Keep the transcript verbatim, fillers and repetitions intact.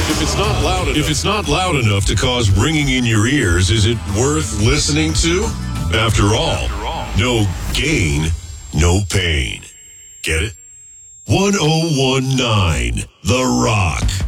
If it's not loud enough, If it's not loud enough to cause ringing in your ears, is it worth listening to? After all, no gain, no pain. Get it? one oh one nine The Rock.